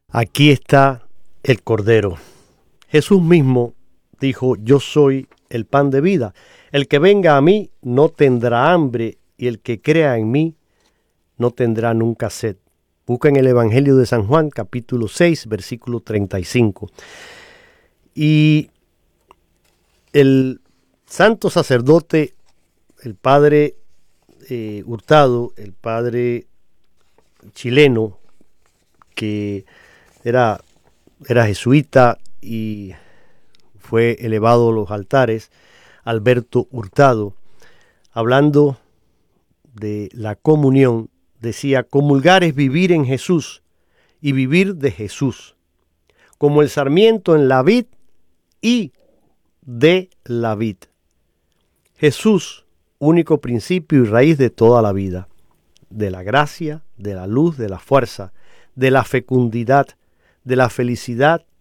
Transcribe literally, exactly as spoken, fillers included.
Aquí está el Cordero. Jesús mismo dijo: yo soy el pan de vida. El que venga a mí no tendrá hambre, y el que crea en mí no tendrá nunca sed. Busca en el Evangelio de San Juan, capítulo seis, versículo treinta y cinco. Y el santo sacerdote, el padre eh, Hurtado, el padre chileno, que era, era jesuita y fue elevado a los altares, Alberto Hurtado, hablando de la comunión, decía: comulgar es vivir en Jesús y vivir de Jesús, como el sarmiento en la vid y de la vid. Jesús, único principio y raíz de toda la vida, de la gracia, de la luz, de la fuerza, de la fecundidad, de la felicidad